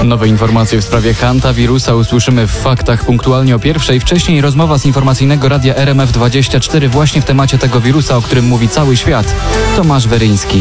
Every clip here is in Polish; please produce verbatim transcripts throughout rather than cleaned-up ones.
Nowe informacje w sprawie hantawirusa usłyszymy w faktach punktualnie o pierwszej. Wcześniej rozmowa z informacyjnego radia R M F dwadzieścia cztery właśnie w temacie tego wirusa, o którym mówi cały świat. Tomasz Weryński.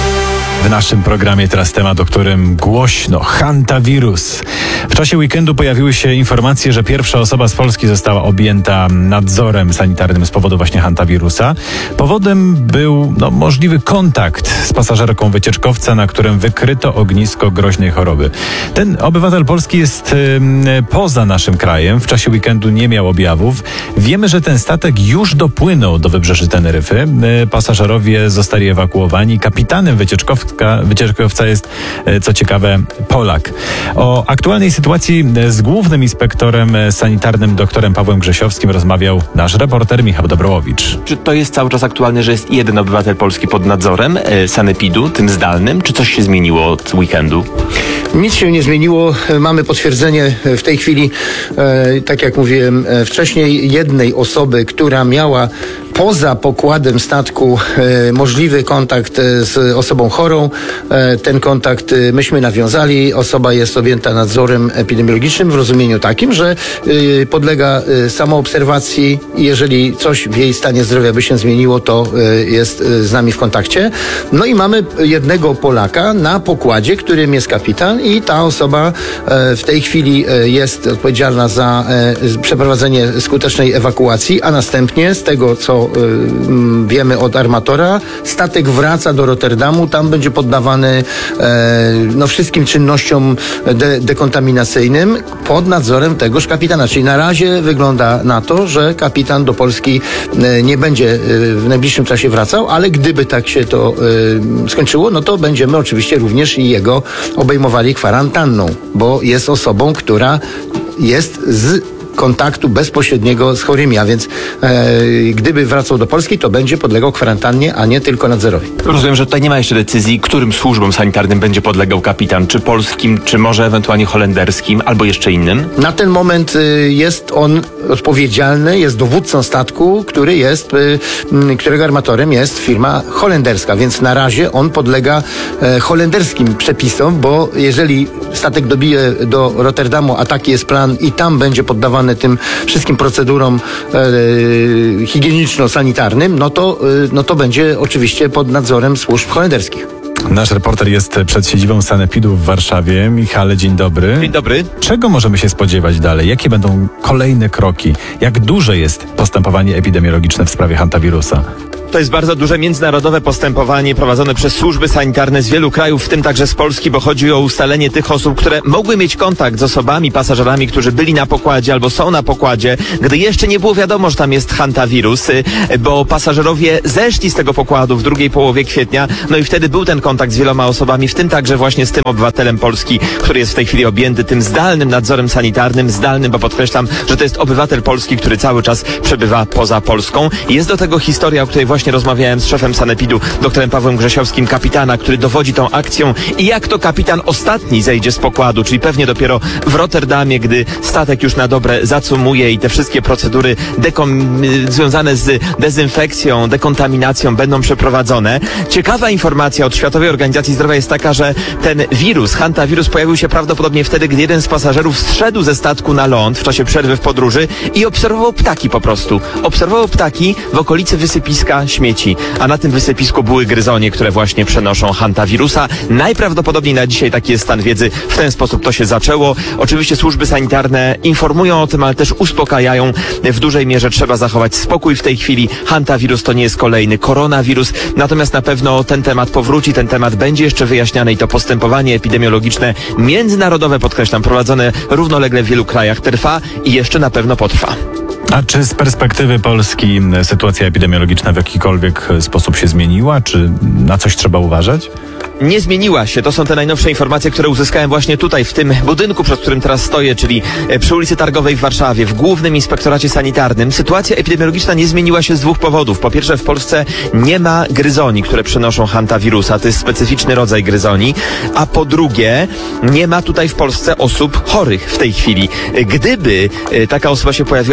W naszym programie teraz temat, o którym głośno, hantawirus. W czasie weekendu pojawiły się informacje, że pierwsza osoba z Polski została objęta nadzorem sanitarnym z powodu właśnie hantawirusa. Powodem był no, możliwy kontakt z pasażerką wycieczkowca, na którym wykryto ognisko groźnej choroby. Ten obywatel Polski jest y, poza naszym krajem, w czasie weekendu nie miał objawów. Wiemy, że ten statek już dopłynął do wybrzeży Teneryfy. Y, pasażerowie zostali ewakuowani. Kapitanem wycieczkowca Wycieczkowca jest, co ciekawe, Polak. O aktualnej sytuacji z głównym inspektorem sanitarnym doktorem Pawłem Grzesiowskim rozmawiał nasz reporter Michał Dobrołowicz. Czy to jest cały czas aktualne, że jest jeden obywatel Polski pod nadzorem e, sanepidu, tym zdalnym? Czy coś się zmieniło od weekendu? Nic się nie zmieniło. Mamy potwierdzenie w tej chwili, e, tak jak mówiłem e, wcześniej, jednej osoby, która miała poza pokładem statku e, możliwy kontakt e, z osobą chorą. E, ten kontakt e, myśmy nawiązali. Osoba jest objęta nadzorem epidemiologicznym w rozumieniu takim, że e, podlega e, samoobserwacji i jeżeli coś w jej stanie zdrowia by się zmieniło, to e, jest e, z nami w kontakcie. No i mamy jednego Polaka na pokładzie, którym jest kapitan i ta osoba e, w tej chwili e, jest odpowiedzialna za e, przeprowadzenie skutecznej ewakuacji, a następnie z tego, co wiemy od armatora, statek wraca do Rotterdamu, tam będzie poddawany e, no, wszystkim czynnościom de, dekontaminacyjnym pod nadzorem tegoż kapitana. Czyli na razie wygląda na to, że kapitan do Polski e, nie będzie e, w najbliższym czasie wracał, ale gdyby tak się to e, skończyło, no to będziemy oczywiście również i jego obejmowali kwarantanną, bo jest osobą, która jest z kontaktu bezpośredniego z chorymi, a więc e, gdyby wracał do Polski, to będzie podlegał kwarantannie, a nie tylko nadzorowi. Rozumiem, że tutaj nie ma jeszcze decyzji, którym służbom sanitarnym będzie podlegał kapitan, czy polskim, czy może ewentualnie holenderskim, albo jeszcze innym? Na ten moment y, jest on odpowiedzialny, jest dowódcą statku, który jest, y, y, którego armatorem jest firma holenderska, więc na razie on podlega y, holenderskim przepisom, bo jeżeli statek dobije do Rotterdamu, a taki jest plan i tam będzie poddawany tym wszystkim procedurom e, higieniczno-sanitarnym, no to, e, no to będzie oczywiście pod nadzorem służb holenderskich. Nasz reporter jest przed siedzibą sanepidu w Warszawie. Michale, dzień dobry. Dzień dobry. Czego możemy się spodziewać dalej? Jakie będą kolejne kroki? Jak duże jest postępowanie epidemiologiczne w sprawie hantawirusa? To jest bardzo duże międzynarodowe postępowanie prowadzone przez służby sanitarne z wielu krajów, w tym także z Polski, bo chodzi o ustalenie tych osób, które mogły mieć kontakt z osobami, pasażerami, którzy byli na pokładzie albo są na pokładzie, gdy jeszcze nie było wiadomo, że tam jest hantawirus, bo pasażerowie zeszli z tego pokładu w drugiej połowie kwietnia, no i wtedy był ten kontakt z wieloma osobami, w tym także właśnie z tym obywatelem Polski, który jest w tej chwili objęty tym zdalnym nadzorem sanitarnym, zdalnym, bo podkreślam, że to jest obywatel Polski, który cały czas przebywa poza Polską. Jest do tego historia, o której właśnie Właśnie rozmawiałem z szefem sanepidu, doktorem Pawłem Grzesiowskim, kapitana, który dowodzi tą akcją i jak to kapitan ostatni zejdzie z pokładu, czyli pewnie dopiero w Rotterdamie, gdy statek już na dobre zacumuje i te wszystkie procedury dekom- związane z dezynfekcją, dekontaminacją będą przeprowadzone. Ciekawa informacja od Światowej Organizacji Zdrowia jest taka, że ten wirus, hantawirus, pojawił się prawdopodobnie wtedy, gdy jeden z pasażerów zszedł ze statku na ląd w czasie przerwy w podróży i obserwował ptaki po prostu. Obserwował ptaki w okolicy wysypiska śmieci, a na tym wysypisku były gryzonie, które właśnie przenoszą hantawirusa. Najprawdopodobniej na dzisiaj taki jest stan wiedzy. W ten sposób to się zaczęło. Oczywiście służby sanitarne informują o tym, ale też uspokajają. W dużej mierze trzeba zachować spokój w tej chwili. Hantawirus to nie jest kolejny koronawirus, natomiast na pewno ten temat powróci, ten temat będzie jeszcze wyjaśniany i to postępowanie epidemiologiczne międzynarodowe, podkreślam, prowadzone równolegle w wielu krajach trwa i jeszcze na pewno potrwa. A czy z perspektywy Polski sytuacja epidemiologiczna w jakikolwiek sposób się zmieniła? Czy na coś trzeba uważać? Nie zmieniła się. To są te najnowsze informacje, które uzyskałem właśnie tutaj, w tym budynku, przed którym teraz stoję, czyli przy ulicy Targowej w Warszawie, w Głównym Inspektoracie Sanitarnym. Sytuacja epidemiologiczna nie zmieniła się z dwóch powodów. Po pierwsze, w Polsce nie ma gryzoni, które przenoszą hantawirusa. To jest specyficzny rodzaj gryzoni. A po drugie, nie ma tutaj w Polsce osób chorych w tej chwili. Gdyby taka osoba się pojawiła, to oczywiście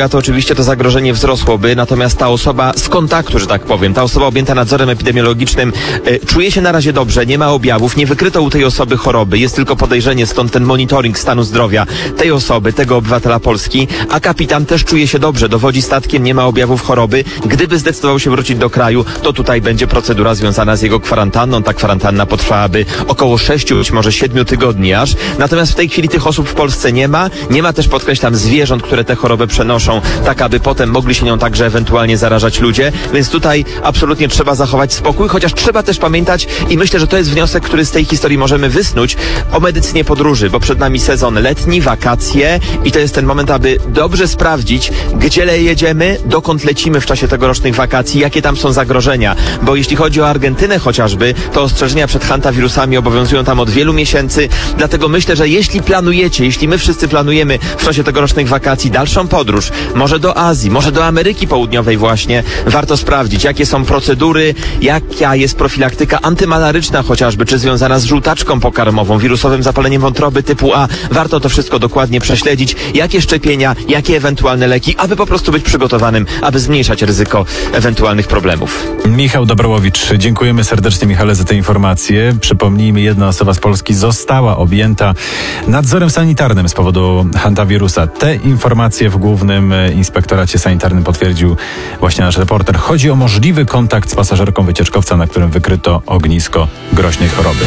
oczywiście to zagrożenie wzrosłoby, natomiast ta osoba z kontaktu, że tak powiem, ta osoba objęta nadzorem epidemiologicznym y, czuje się na razie dobrze, nie ma objawów, nie wykryto u tej osoby choroby, jest tylko podejrzenie, stąd ten monitoring stanu zdrowia tej osoby, tego obywatela Polski, a kapitan też czuje się dobrze, dowodzi statkiem, nie ma objawów choroby. Gdyby zdecydował się wrócić do kraju, to tutaj będzie procedura związana z jego kwarantanną. Ta kwarantanna potrwałaby około sześciu, być może siedmiu tygodni aż. Natomiast w tej chwili tych osób w Polsce nie ma. Nie ma też, podkreślam, zwierząt, które tę chorobę przenoszą, tak aby potem mogli się nią także ewentualnie zarażać ludzie. Więc tutaj absolutnie trzeba zachować spokój, chociaż trzeba też pamiętać i myślę, że to jest wniosek, który z tej historii możemy wysnuć o medycynie podróży, bo przed nami sezon letni, wakacje i to jest ten moment, aby dobrze sprawdzić, gdzie jedziemy, dokąd lecimy w czasie tegorocznych wakacji, jakie tam są zagrożenia. Bo jeśli chodzi o Argentynę chociażby, to ostrzeżenia przed hantawirusami obowiązują tam od wielu miesięcy. Dlatego myślę, że jeśli planujecie, jeśli my wszyscy planujemy w czasie tegorocznych wakacji dalszą podróż, może do Azji, może do Ameryki Południowej właśnie, warto sprawdzić, jakie są procedury, jaka jest profilaktyka antymalaryczna chociażby, czy związana z żółtaczką pokarmową, wirusowym zapaleniem wątroby typu A. Warto to wszystko dokładnie prześledzić, jakie szczepienia, jakie ewentualne leki, aby po prostu być przygotowanym, aby zmniejszać ryzyko ewentualnych problemów. Michał Dobrołowicz, dziękujemy serdecznie, Michale, za te informacje. Przypomnijmy, jedna osoba z Polski została objęta nadzorem sanitarnym z powodu hantawirusa. Te informacje w Głównym Inspektoracie Sanitarnym potwierdził właśnie nasz reporter. Chodzi o możliwy kontakt z pasażerką wycieczkowca, na którym wykryto ognisko groźnej choroby.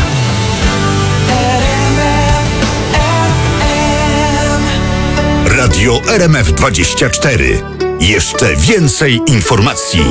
Radio R M F dwadzieścia cztery. Jeszcze więcej informacji.